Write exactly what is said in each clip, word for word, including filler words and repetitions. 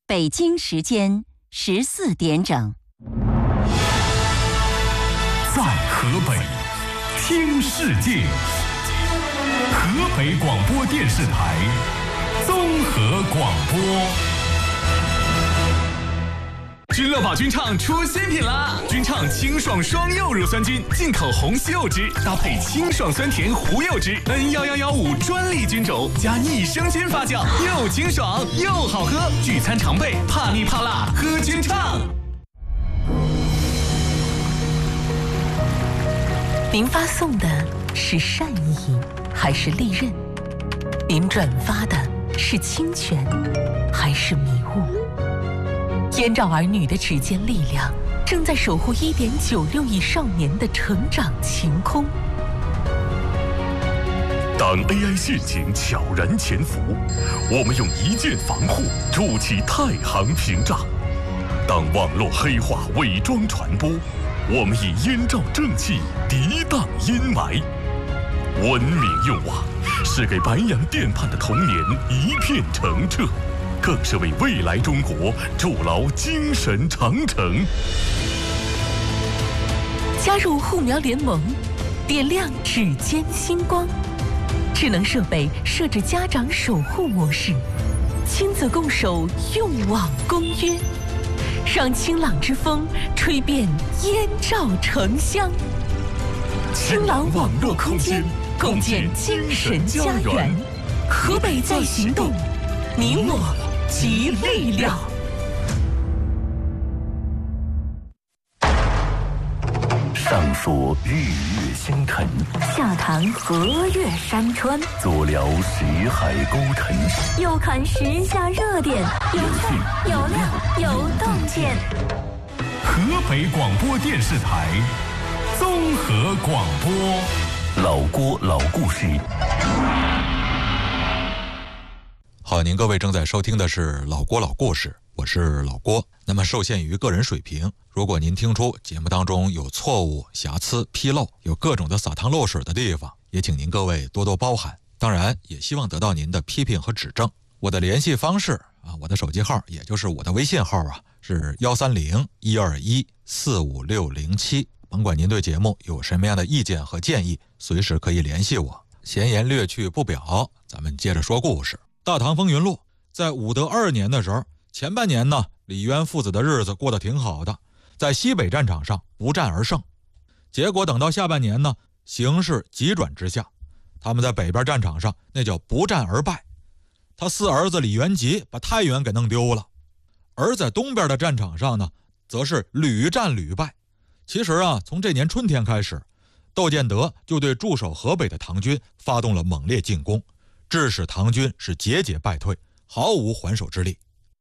北京时间十四点整。 在河北听世界，河北广播电视台综合广播。君乐宝君畅出新品啦！君畅清爽双柚乳酸菌，进口红西柚汁，搭配清爽酸甜胡柚汁 N 一一一五专利菌种，加益生菌发酵，又清爽又好喝，聚餐常备，怕腻怕辣，喝君畅。 您发送的是善意还是利刃？您转发的是侵权还是迷雾？燕赵儿女的指尖力量正在守护 一点九六亿少年的成长晴空。 当 A I 陷阱悄然潜伏，我们用一键防护筑起太行屏障；当网络黑化伪装传播，我们以燕赵正气涤荡阴霾。文明用网是给白洋淀畔的童年一片澄澈，更是为未来中国筑牢精神长城。 加入护苗联盟，点亮指尖星光。智能设备设置家长守护模式，亲子共守用网公约，让清朗之风吹遍燕赵城乡。清朗网络空间，共建精神家园。河北在行动，你我集力量。 上说日月星辰， 下谈河岳山川， 左聊识海沟沉， 右看时下热点，有趣有料有洞见。 河北广播电视台综合广播，老郭老故事。 好，您各位正在收听的是老郭老故事，我是老郭。那么受限于个人水平，如果您听出节目当中有错误、瑕疵、纰漏，有各种的洒汤漏水的地方，也请您各位多多包涵。当然也希望得到您的批评和指正。我的联系方式啊，我的手机号也就是我的微信号啊，是幺三零一二一四五六零七。甭管您对节目有什么样的意见和建议，随时可以联系我。闲言略去不表，咱们接着说故事。大唐风云录在武德二年的时候，前半年呢，李渊父子的日子过得挺好的，在西北战场上不战而胜。结果等到下半年呢，形势急转直下，他们在北边战场上那叫不战而败。他四儿子李元吉把太原给弄丢了，而在东边的战场上呢，则是屡战屡败。其实啊，从这年春天开始，窦建德就对驻守河北的唐军发动了猛烈进攻，致使唐军是节节败退，毫无还手之力。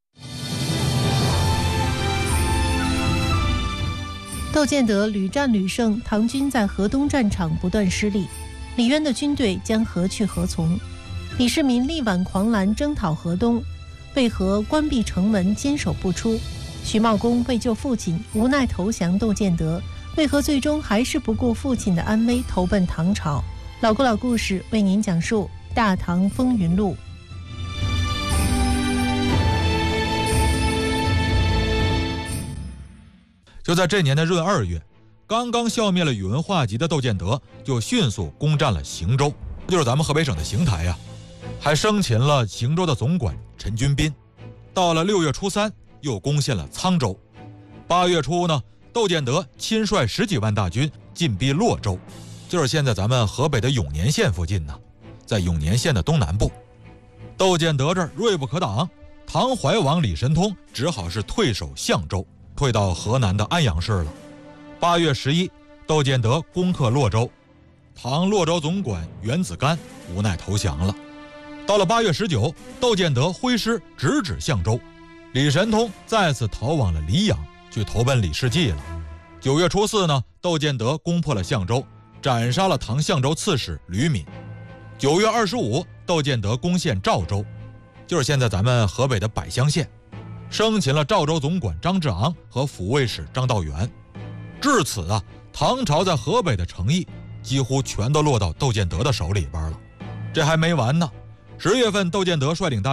窦建德屡战屡胜，唐军在河东战场不断失利，李渊的军队将何去何从？李世民力挽狂澜征讨河东，为何关闭城门坚守不出？徐茂公为救父亲无奈投降窦建德，为何最终还是不顾父亲的安危投奔唐朝？老郭老故事为您讲述《大唐风云录》。 就在这年的闰二月，刚刚消灭了宇文化及的窦建德就迅速攻占了邢州，就是咱们河北省的邢台呀、啊，还生擒了邢州的总管陈君斌。到了六月初三，又攻陷了沧州。八月初呢，窦建德亲率十几万大军进逼洛州，就是现在咱们河北的永年县附近呢，在永年县的东南部。窦建德这儿锐不可挡，唐怀王李神通只好是退守相州，退到河南的安阳市了。八月十一，窦建德攻克洛州，唐洛州总管袁子干无奈投降了。到了八月十九，窦建德挥师直指相州，李神通再次逃往了黎阳，去投奔李世继了。九月初四呢，窦建德攻破了相州，斩杀了唐相州刺史吕敏。九月二十五，窦建德攻陷赵州，就是现在咱们河北的百乡县，生擒了赵州总管张志昂和抚慰使张道元。至此啊，唐朝在河北的诚意几乎全都落到窦建德的手里边了。这还没完呢，十月份窦建德率领大军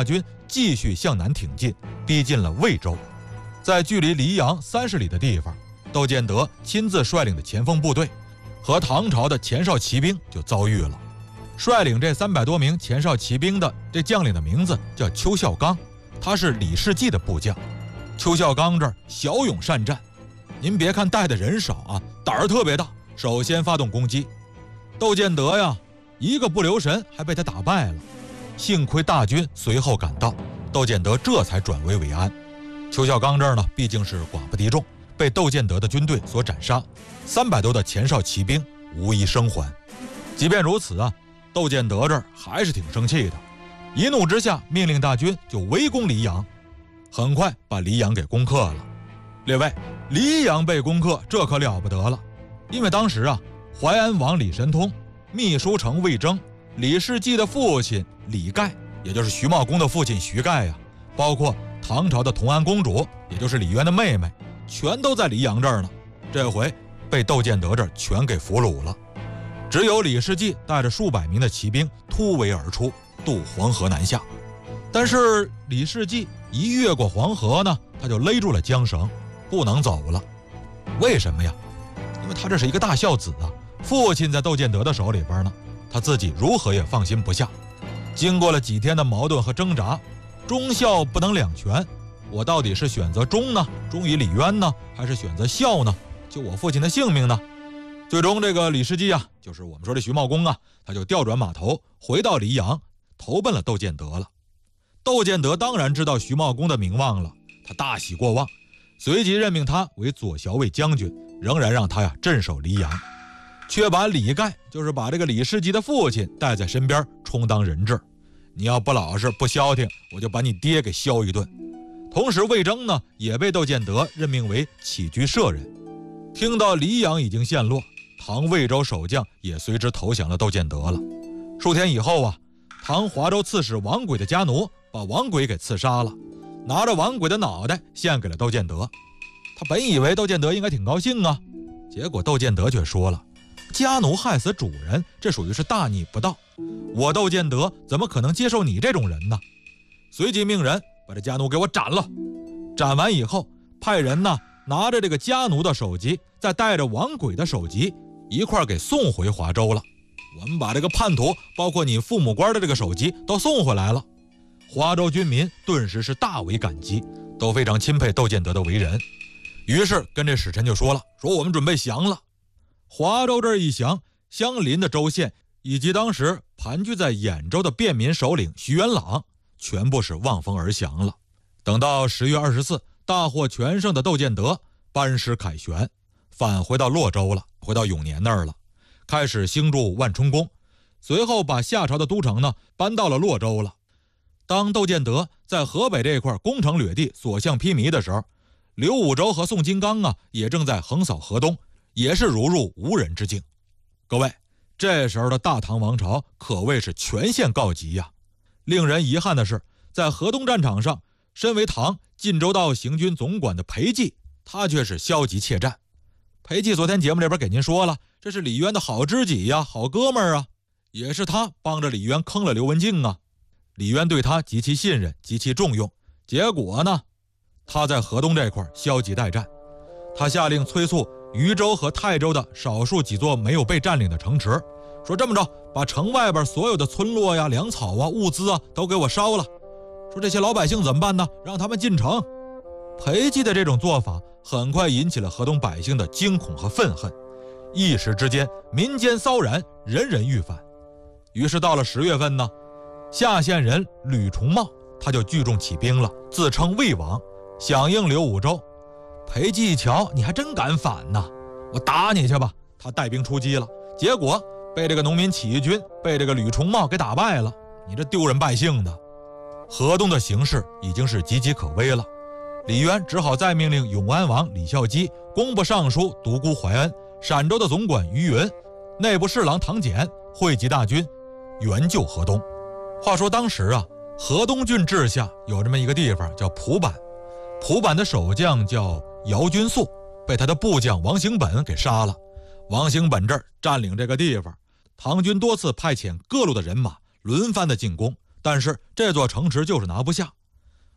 继续向南挺进，逼近了魏州。在距离黎阳三十里的地方，窦建德亲自率领的前锋部队和唐朝的前哨骑兵就遭遇了。率领这三百多名前哨骑兵的这将领的名字叫邱孝刚，他是李世绩的部将。邱孝刚这儿骁勇善战，您别看带的人少啊，胆儿特别大，首先发动攻击。窦建德呀，一个不留神还被他打败了。幸亏大军随后赶到，窦建德这才转危为安。邱孝刚这儿呢，毕竟是寡不敌众，被窦建德的军队所斩杀，三百多的前哨骑兵无一生还。即便如此啊，窦建德这儿还是挺生气的，一怒之下命令大军就围攻黎阳，很快把黎阳给攻克了。列位，黎阳被攻克，这可了不得了，因为当时啊，淮安王李神通、秘书丞魏征、李世绩的父亲李盖，也就是徐茂公的父亲徐盖呀、啊，包括唐朝的同安公主，也就是李渊的妹妹，全都在黎阳这儿呢。这回被窦建德这儿全给俘虏了。只有李世绩带着数百名的骑兵突围而出，渡黄河南下。但是李世绩一越过黄河呢，他就勒住了缰绳，不能走了。为什么呀？因为他这是一个大孝子啊，父亲在窦建德的手里边呢，他自己如何也放心不下。经过了几天的矛盾和挣扎，忠孝不能两全，我到底是选择忠呢，忠于李渊呢，还是选择孝呢，救我父亲的性命呢？最终这个李世绩啊，就是我们说这徐茂公啊，他就调转马头回到黎阳，投奔了窦建德了。窦建德当然知道徐茂公的名望了，他大喜过望，随即任命他为左骁卫将军，仍然让他呀镇守黎阳，却把李盖，就是把这个李世绩的父亲带在身边充当人质。你要不老实不消停，我就把你爹给削一顿。同时魏征呢，也被窦建德任命为起居舍人。听到黎阳已经陷落，唐魏州守将也随之投降了窦建德了。数天以后啊，唐华州刺史王轨的家奴把王轨给刺杀了，拿着王轨的脑袋献给了窦建德。他本以为窦建德应该挺高兴啊，结果窦建德却说了，家奴害死主人，这属于是大逆不道，我窦建德怎么可能接受你这种人呢？随即命人把这家奴给我斩了。斩完以后，派人呢拿着这个家奴的首级，再带着王轨的首级一块给送回华州了。我们把这个叛徒，包括你父母官的这个首级都送回来了。华州军民顿时是大为感激，都非常钦佩窦建德的为人。于是跟这使臣就说了，说我们准备降了。华州这一降，相邻的州县以及当时盘踞在兖州的便民首领徐元朗，全部是望风而降了。等到十月二十四，大获全胜的窦建德班师凯旋，返回到洛州了，回到永年那儿了，开始兴筑万春宫，随后把夏朝的都城呢搬到了洛州了。当窦建德在河北这块攻城掠地，所向披靡的时候，刘武周和宋金刚啊也正在横扫河东，也是如入无人之境。各位，这时候的大唐王朝可谓是全线告急呀、啊。令人遗憾的是，在河东战场上，身为唐晋州道行军总管的裴寂，他却是消极怯战。裴寂昨天节目里边给您说了，这是李渊的好知己呀、好哥们儿啊，也是他帮着李渊坑了刘文静啊。李渊对他极其信任，极其重用，结果呢，他在河东这块消极待战。他下令催促渝州和泰州的少数几座没有被占领的城池，说这么着，把城外边所有的村落呀、粮草啊、物资啊都给我烧了。说这些老百姓怎么办呢？让他们进城。裴寂的这种做法很快引起了河东百姓的惊恐和愤恨，一时之间民间骚然，人人欲反。于是到了十月份呢，夏县人吕重茂他就聚众起兵了，自称魏王，响应刘武周。裴寂一瞧，你还真敢反呐，我打你去吧。他带兵出击了，结果被这个农民起义军，被这个吕重茂给打败了。你这丢人败姓的。河东的形势已经是岌岌可危了，李渊只好再命令永安王李孝基、工部尚书独孤怀恩、陕州的总管于云、内部侍郎唐俭汇集大军援救河东。话说当时啊，河东郡治下有这么一个地方叫蒲坂，蒲坂的守将叫姚君素，被他的部将王行本给杀了。王行本这儿占领这个地方，唐军多次派遣各路的人马轮番的进攻，但是这座城池就是拿不下。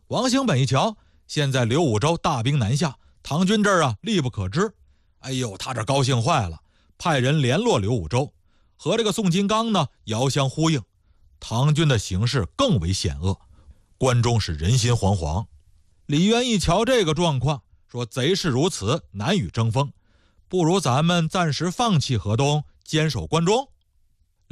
王兴本一瞧，现在刘武周大兵南下，唐军这儿啊力不可支。哎呦，他这高兴坏了，派人联络刘武周，和这个宋金刚呢遥相呼应。唐军的形势更为险恶，关中是人心惶惶。李渊一瞧这个状况，说贼势如此，难与争锋，不如咱们暂时放弃河东，坚守关中。